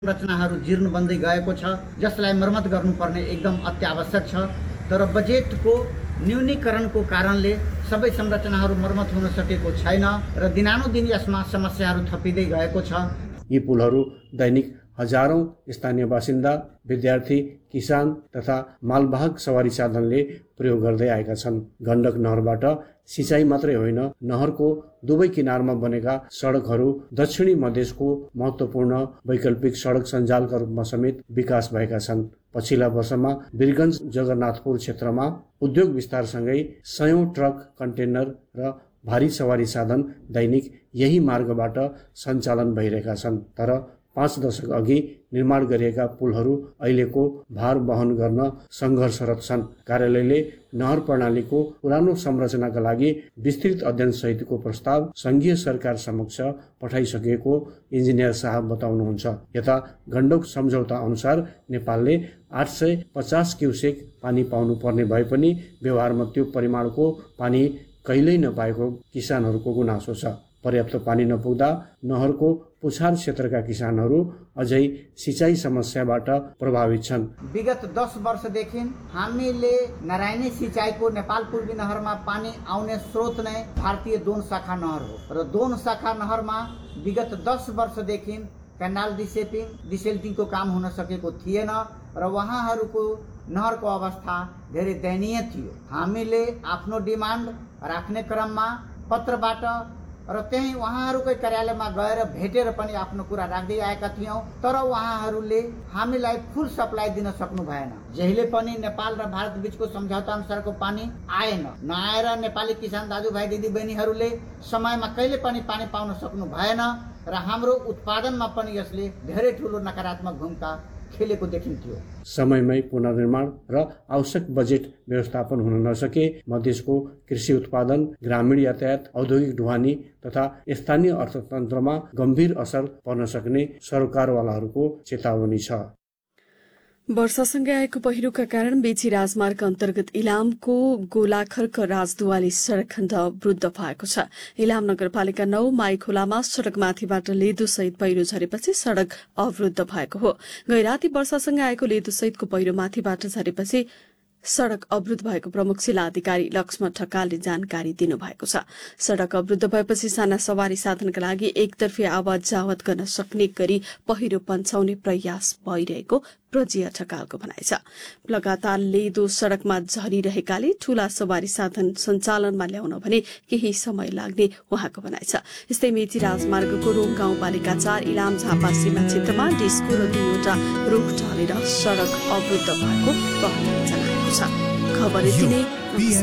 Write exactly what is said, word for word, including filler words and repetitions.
रचनाहरू जीर्ण बन्दै गएको छ, जसलाई मर्मत गर्नुपर्ने एकदम अत्यावश्यक छ। तर बजेटको न्यूनीकरणको कारणले सबै संरचनाहरू मर्मत हुन सकेको छैन र दिनानुदिन यसमा समस्याहरू थपिँदै गएको छ। यी पुलहरू दैनिक हजारौं स्थानीय बासिन्दा, विद्यार्थी, किसान तथा मालवाहक सवारी साधनले प्रयोग गर्दै आएका छन्। गण्डक नहरबाट सिँचाइ मात्रै होइन, नहरको दुवै किनारमा बनेका सडकहरू दक्षिणी मधेसको महत्त्वपूर्ण वैकल्पिक सडक सञ्जालका रूपमा समेत विकास भएका छन्। पछिल्ला वर्षमा वीरगञ्ज जगन्नाथपुर क्षेत्रमा उद्योग विस्तारसँगै सयौं ट्रक, कन्टेनर र भारी सवारी साधन दैनिक यही मार्गबाट सञ्चालन भइरहेका छन्। तर पाँच दशक अघि निर्माण गरिएका पुलहरू अहिलेको भार वहन गर्न सङ्घर्षरत छन्। कार्यालयले नहर प्रणालीको पुरानो संरचनाका लागि विस्तृत अध्ययन सहितको प्रस्ताव संघीय सरकार समक्ष पठाइसकेको इन्जिनियर साहब बताउनुहुन्छ। यता गण्डक सम्झौता अनुसार नेपालले आठ सय पचास क्युसेक पानी पाउनु पर्ने भए पनि व्यवहारमा त्यो परिमाणको पानी कहिल्यै नपाएको किसानहरूको गुनासो छ। पर्याप्त पानी नपुग्दा नहरको पुछार क्षेत्रका किसानहरू अझै सिँचाइ समस्याबाट प्रभावित छन्। विगत दस वर्षदेखि हामीले नारायणी सिँचाइको नेपाल पूर्वी नहरमा पानी आउने स्रोत नै भारतीय दोन शाखा नहर हो र दोन शाखा नहरमा विगत दस वर्षदेखि क्यानाल डिसेपिङ डिसेल्टिङको काम हुन सकेको थिएन र उहाँहरूको नहरको अवस्था धेरै दयनीय थियो। हामीले आफ्नो डिमान्ड राख्ने क्रममा पत्रबाट र त्यही उहाँहरूकै कार्यालयमा गएर भेटेर पनि आफ्नो कुरा राख्दै आएका थियौँ, तर उहाँहरूले हामीलाई फुल सप्लाई दिन सक्नु भएन। जहिले पनि नेपाल र भारत बीचको सम्झौता अनुसारको पानी आएन। नआएर नेपाली किसान दाजुभाइ दिदीबहिनीहरूले समयमा कहिले पनि पानी पाउन सक्नु भएन र हाम्रो उत्पादनमा पनि यसले धेरै ठुलो नकारात्मक भूमिका खेलेको देखिन्थ्यो। समयमै पुनर्निर्माण र आवश्यक बजेट व्यवस्थापन हुन नसके मधेसको कृषि उत्पादन, ग्रामीण यातायात, औद्योगिक ढुवानी तथा स्थानीय अर्थतन्त्रमा गम्भीर असर पर्न सक्ने सरकारवालाहरूको चेतावनी छ। वर्षासँगै आएको पहिरोका कारण बेची राजमार्ग अन्तर्गत इलामको गोलाखर्क राजदुवाली सड़क खण्ड अवरुद्ध भएको छ। इलाम नगरपालिका नौ माईखोलामा सड़कमाथिबाट लेदो सहित पहिरो झरेपछि सड़क अवरुद्ध भएको हो। गैराती वर्षासँगै आएको लेदो सहितको पहिरो माथिबाट झरेपछि सड़क अवरुद्ध भएको प्रमुख जिल्ला अधिकारी लक्ष्मण ठकालले जानकारी दिनुभएको छ। सड़क अवरुद्ध भएपछि साना सवारी साधनका लागि एकतर्फी आवत जावत गर्न सक्ने गरी पहिरो पन्छाउने प्रयास भइरहेको प्रजीय ठकालको भनाइ छ। लगातार लेदो सड़कमा झरिरहेकाले ठूला सवारी साधन सञ्चालनमा ल्याउन भने केही समय लाग्ने उहाँको भनाइ छ। यस्तै मेची राजमार्गको रोङ गाउँपालिका चार इलाम झापा सीमा क्षेत्रमा डिस्को र दुईवटा रुख ढलेर सड़क अवरुद्ध भएको प्रहरीले जनाएको छ। खबर यति नै।